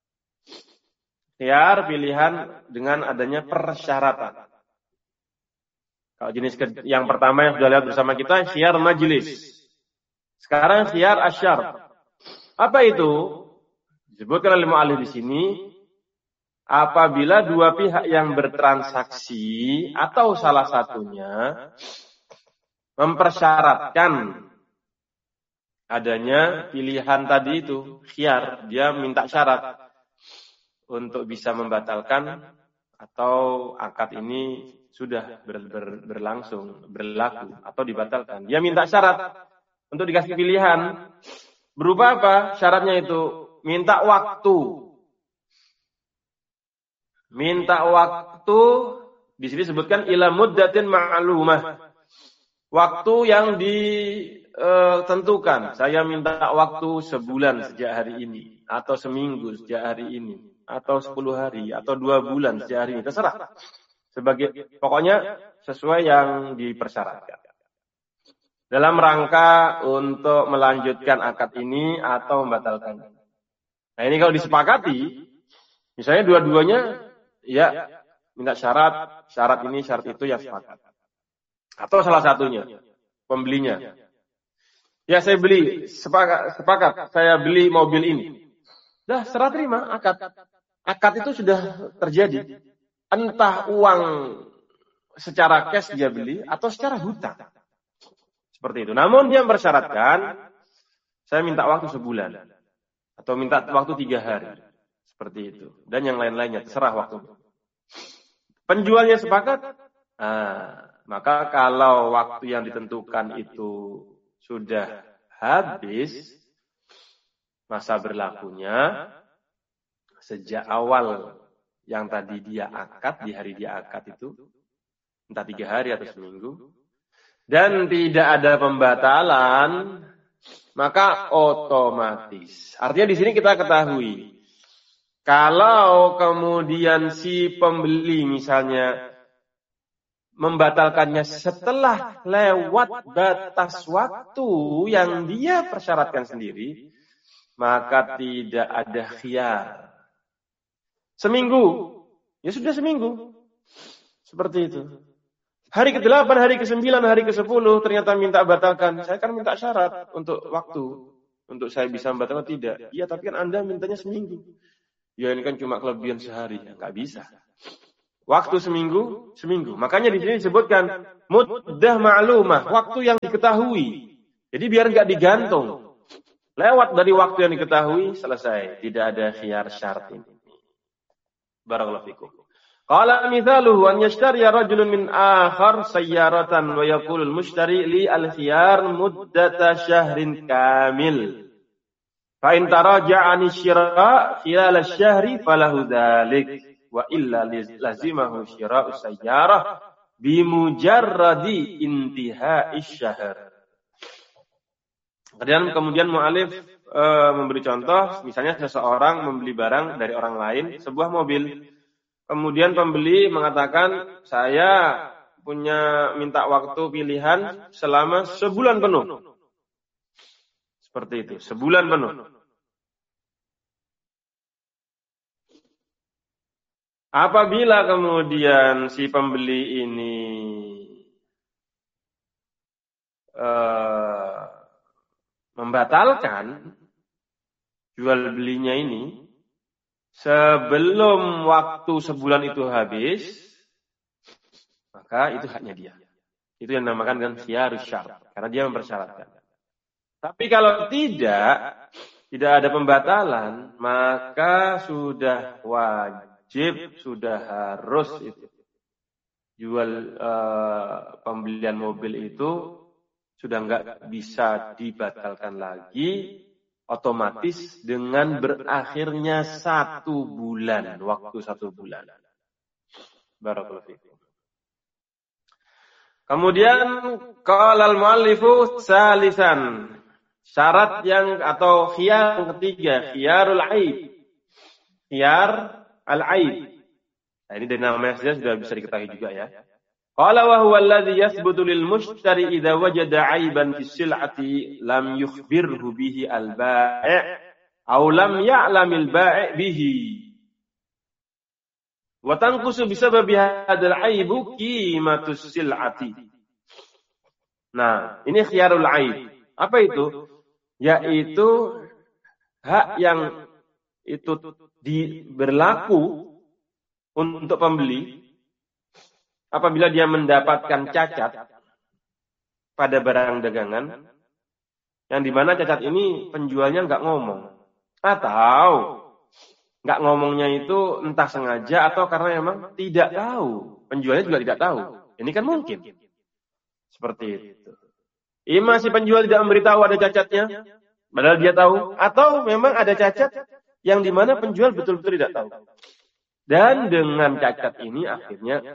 Khiyar pilihan dengan adanya persyaratan. Kalau jenis yang pertama yang sudah lihat bersama kita, khiyar majlis. Sekarang khiyar asyar. Apa itu? Disebutkan oleh mu'allif di sini, apabila dua pihak yang bertransaksi atau salah satunya mempersyaratkan adanya pilihan tadi itu, khiyar, dia minta syarat untuk bisa membatalkan atau akad ini sudah berlaku atau dibatalkan. Dia minta syarat untuk dikasih pilihan. Berupa apa? Syaratnya itu minta waktu. Minta waktu di sini disebutkan ila muddatin ma'lumah. Waktu yang ditentukan. Saya minta waktu sebulan sejak hari ini, atau seminggu sejak hari ini, atau 10 hari, atau 2 bulan sejak hari ini. Terserah. Pokoknya sesuai yang dipersyaratkan. Dalam rangka untuk melanjutkan akad ini atau membatalkannya. Nah ini kalau disepakati, misalnya dua-duanya ya minta syarat ini, syarat itu yang sepakat. Atau salah satunya, pembelinya. Ya saya beli, sepakat, saya beli mobil ini. Dah serah terima akad. Akad itu sudah terjadi. Entah uang secara cash dia beli atau secara hutang. Seperti itu. Namun dia mempersyaratkan, saya minta waktu sebulan. Atau minta waktu 3 hari. Seperti itu. Dan yang lain-lainnya. Terserah waktu. Penjualnya sepakat. Maka kalau waktu yang ditentukan itu sudah habis. Masa berlakunya. Sejak awal yang tadi dia akad. Di hari dia akad itu. Entah 3 hari atau seminggu. Dan tidak ada pembatalan. Maka otomatis. Artinya di sini kita ketahui. Kalau kemudian si pembeli misalnya membatalkannya setelah lewat batas waktu yang dia persyaratkan sendiri, maka tidak ada khiyar. Seminggu. Ya sudah seminggu. Seperti itu. Hari ke-8, hari ke-9, hari ke-10 ternyata minta batalkan. Saya kan minta syarat untuk waktu. Untuk saya bisa membatalkan tidak. Iya tapi kan Anda mintanya seminggu. Ya ini kan cuma kelebihan sehari, nggak bisa. Waktu seminggu. Makanya di sini disebutkan muddah ma'lumah, waktu yang diketahui. Jadi biar nggak digantung. Lewat dari waktu yang diketahui, selesai. Tidak ada khiyar syarat ini. Barakallahu fikum. Qala mithaluhu an yashtariya rajulun min akhar sayyaratan wa yaqulu al-mushtari li al-khiyar muddata syahrin kamil. Fa in taraja'a an syira' khilal asy-syahri falahu dzalik wa illa lazimahu syira'u sayyarah bi mujarradi intihai syahr. Kemudian mu'alif memberi contoh, misalnya seseorang membeli barang dari orang lain, sebuah mobil. Kemudian pembeli mengatakan, saya minta waktu pilihan selama sebulan penuh. Seperti itu, sebulan penuh. Apabila kemudian si pembeli ini membatalkan jual belinya ini sebelum waktu sebulan itu habis, maka itu haknya dia. Itu yang dinamakan dengan khiyarus syarat, karena dia mempersyaratkan. Tapi kalau tidak ada pembatalan, maka sudah wajib, sudah harus itu. Jual pembelian mobil itu sudah nggak bisa dibatalkan lagi, otomatis dengan berakhirnya 1 bulan, waktu 1 bulan. Barakallahu fikum. Kemudian qala al-muallifu salisan, syarat atau khiyar yang ketiga, khiyarul aib. Khiyar al-aib. Nah, ini dari namanya saja sudah bisa diketahui juga ya. Qala wa huwa alladhi yathbutu lil mushtari idza wajada 'aiban fi sil'ati lam yukhbirhu bihi al-bai' aw lam ya'lam al-bai' bihi. Wa tanqusu bisababi hadzal 'aibu qimatus sil'ati. Nah, ini khiyarul 'aib. Apa itu? Yaitu hak yang itu berlaku untuk pembeli apabila dia mendapatkan cacat pada barang dagangan, yang dimana cacat ini penjualnya nggak ngomong, atau nggak ngomongnya itu entah sengaja atau karena memang tidak tahu, penjualnya juga tidak tahu. Ini kan mungkin seperti itu. Ima si penjual tidak memberitahu ada cacatnya, padahal dia tahu, atau memang ada cacat yang dimana penjual betul-betul tidak tahu. Dan dengan cacat ini akhirnya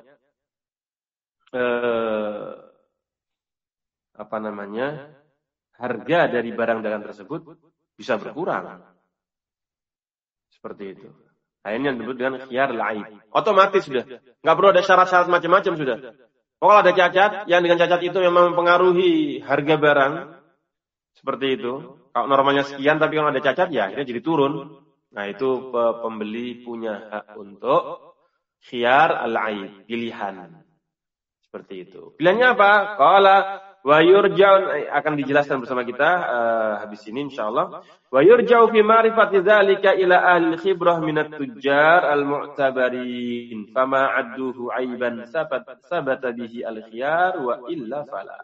harga dari barang dagangan tersebut bisa berkurang. Seperti itu. Nah, ini yang disebut dengan khiyar al-aib. Otomatis sudah. Nggak perlu ada syarat-syarat macam-macam sudah. Kalau ada cacat, yang dengan cacat itu memang mempengaruhi harga barang. Seperti itu. Kalau normalnya sekian, tapi kalau ada cacat, ya akhirnya jadi turun. Nah, itu pembeli punya hak untuk khiyar al-aib, pilihan. Seperti itu. Pilihannya apa? Qala wa yurja'u, akan dijelaskan bersama kita habis ini insyaallah. Wa yurja'u fi ma'rifati dzalika ila ahli khibrah minat tujjar al-mu'tabarin fama 'adduhu 'aiban sabata bihi al-khiyar wa illa fala.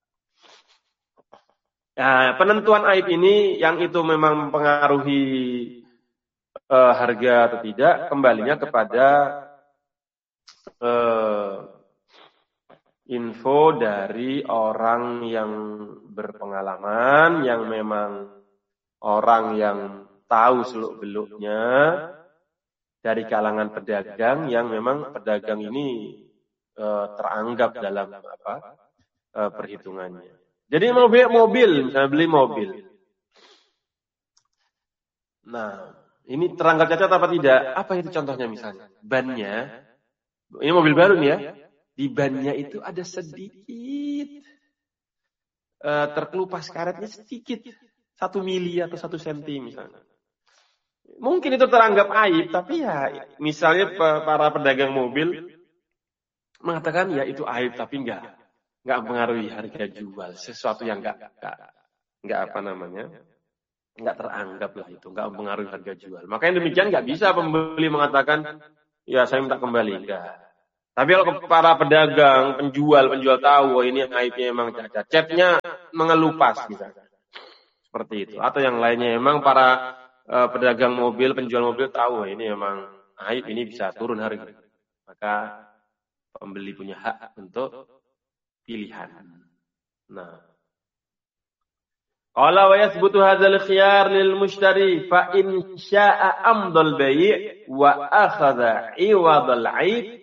Nah, penentuan aib ini yang itu memang mempengaruhi harga atau tidak, kembalinya kepada info dari orang yang berpengalaman, yang memang orang yang tahu seluk-beluknya, dari kalangan pedagang yang memang pedagang ini teranggap dalam perhitungannya. Jadi mobil, misalnya beli mobil. Nah, ini teranggap cacat apa tidak? Apa itu contohnya misalnya? Bannya, ini mobil baru nih ya. Di bannya itu ada sedikit terkelupas karetnya sedikit, 1 mili atau 1 senti misalnya. Mungkin itu teranggap aib, tapi ya misalnya para pedagang mobil mengatakan ya itu aib, tapi enggak mempengaruhi harga jual, sesuatu yang enggak nggak teranggap lah itu, nggak mempengaruhi harga jual. Makanya demikian nggak bisa pembeli mengatakan, ya saya minta kembali, enggak. Tapi kalau para pedagang, penjual tahu, ini aibnya emang cacat, catnya mengelupas misalkan. Seperti itu. Atau yang lainnya memang para pedagang mobil, penjual mobil tahu ini memang aib, ini bisa turun harga. Maka pembeli punya hak untuk pilihan. Nah, qala wa yathbutu hadzal khiyar lil mushtari fa in syaa'a amdal bai' wa akhadha 'iwadal 'aib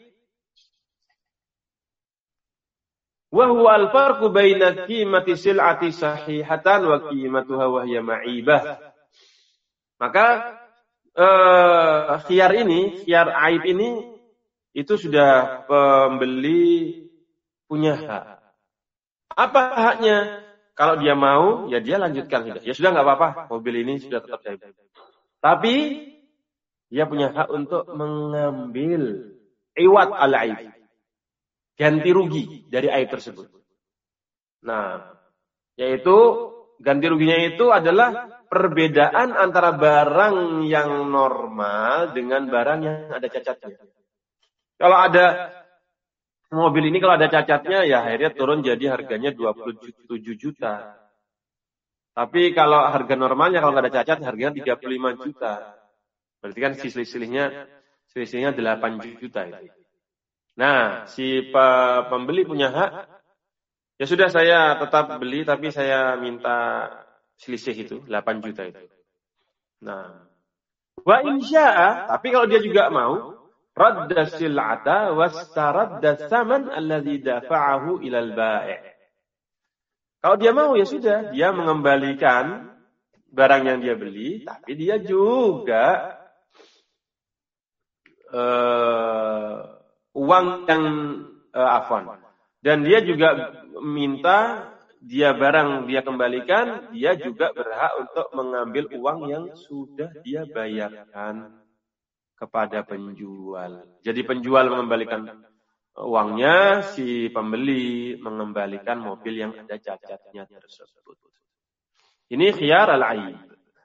wa huwa al farqu baina qimati sil'ati sahihatan wa qimatuha wa hiya ma'ibah. Maka khiyar aib ini itu sudah pembeli punya hak. Apa haknya? Kalau dia mau, ya dia lanjutkan sudah. Ya sudah nggak apa-apa, mobil ini sudah tetap saya beli. Tapi dia punya hak untuk mengambil iwad al-aib, ganti rugi dari aib tersebut. Nah, yaitu ganti ruginya itu adalah perbedaan antara barang yang normal dengan barang yang ada cacatnya. Kalau ada mobil ini kalau ada cacatnya, ya akhirnya turun jadi harganya 27 juta. Tapi kalau harga normalnya kalau nggak ada cacat, harganya 35 juta. Berarti kan selisihnya 8 juta. Itu. Nah, si pembeli punya hak, ya sudah saya tetap beli, tapi saya minta selisih itu, 8 juta itu. Nah, wa insya'a, tapi kalau dia juga mau, radda sil'ata wastaradda saman alladhi dafa'ahu ilal ba'i'. Kalau dia mau ya sudah, dia mengembalikan barang yang dia beli, tapi dia juga uang yang afwan. Dan dia juga minta barang dia kembalikan, dia juga berhak untuk mengambil uang yang sudah dia bayarkan kepada penjual. Jadi penjual mengembalikan uangnya, si pembeli mengembalikan mobil yang ada cacatnya tersebut. Ini khiyar al-aib.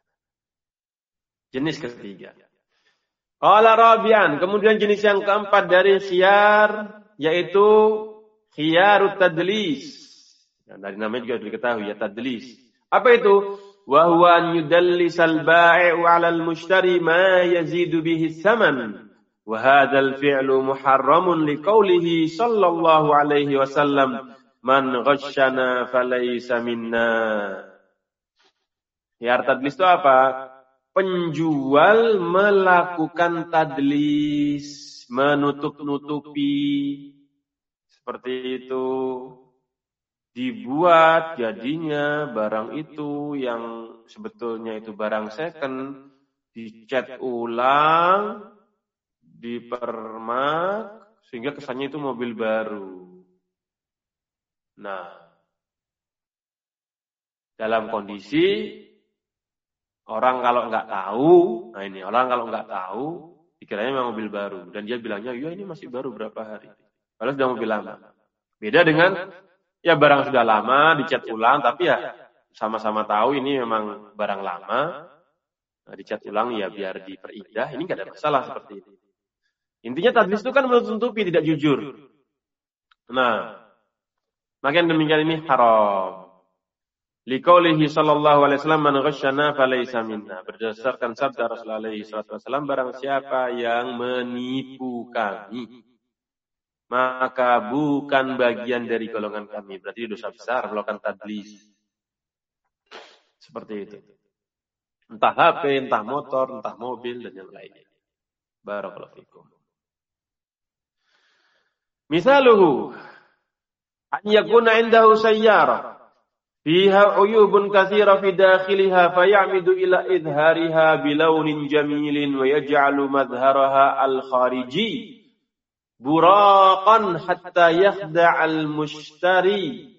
Jenis ketiga. Qala rabi'an, kemudian jenis yang keempat dari khiyar yaitu khiyarut tadlis. Dari namanya juga diketahui ya, tadlis. Apa itu? Wa huwa an yudallisal ba'i'u 'alal mushtari ma yazidu bihi tsaman. Wa hadzal fi'lu muharramun liqaulihi sallallahu alaihi wasallam man ghashana falaysa minna. Ya, tadlis itu apa? Penjual melakukan tadlis, menutup-nutupi. Seperti itu. Dibuat jadinya barang itu yang sebetulnya itu barang second, dicat ulang, dipermak, sehingga kesannya itu mobil baru. Nah, dalam kondisi orang kalau nggak tahu, orang kalau nggak tahu, dikiranya memang mobil baru. Dan dia bilangnya, ya ini masih baru berapa hari. Padahal sudah mobil lama. Beda dengan ya barang sudah lama, dicat ulang, tapi ya sama-sama tahu ini memang barang lama, dicat ulang ya biar diperindah, ini nggak ada masalah seperti ini. Intinya tadlis itu kan menutupi, tidak jujur. Nah, makin demikian ini haram. Liqaulihi sallallahu alaihi wasallam man ghasyana falaysa minna. Berdasarkan sabda Rasulullah alaihi wasallam, barang siapa yang menipu kami, maka bukan bagian dari golongan kami. Berarti dosa besar melakukan tadlis. Seperti itu. Entah HP, entah motor, entah mobil, dan yang lainnya. Barakallahu fikum. Misaluhu, an yakuna indahu sayyarah fiha uyubun katsira fi dakhiliha fayamidu ila idhariha bilaunin jamilin wa yaj'alu madharaha al-khariji buraqan hatta yakhda'al mushtari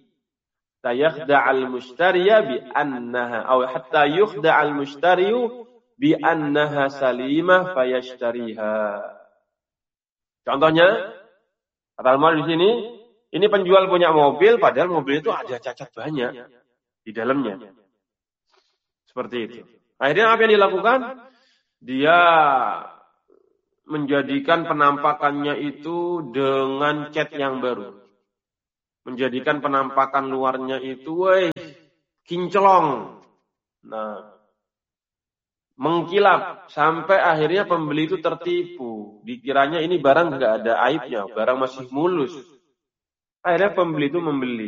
bi annaha aw hatta yukhda'al mushtariyu bi annaha salimah fayashtariha. Contohnya kata al-mu'allif di sini, ini penjual punya mobil padahal mobil itu ada cacat banyak di dalamnya. Seperti itu. Akhirnya apa yang dilakukan? Dia menjadikan penampakannya itu dengan cat yang baru. Menjadikan penampakan luarnya itu kinclong. Nah, mengkilap sampai akhirnya pembeli itu tertipu. Dikiranya ini barang nggak ada aibnya, barang masih mulus. Akhirnya pembeli itu membeli.